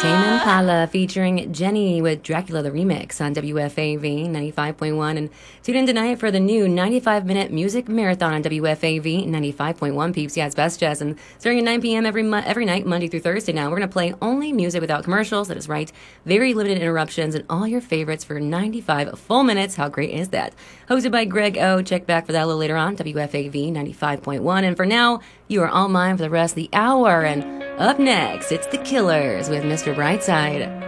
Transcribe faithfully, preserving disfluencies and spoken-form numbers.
Tame Impala featuring Jenny with Dracula the Remix on W F A V ninety-five point one. And tune in tonight for the new ninety-five minute music marathon on W F A V ninety-five point one, peeps. Yeah, it's Best Jazz. And starting at nine p.m. every mo- every night, Monday through Thursday now, we're going to play only music without commercials. That is right. Very limited interruptions and all your favorites for ninety-five full minutes. How great is that? Hosted by Greg O. Check back for that a little later on, W F A V ninety-five point one. And for now, you are all mine for the rest of the hour. And up next, it's The Killers with Mister Brightside.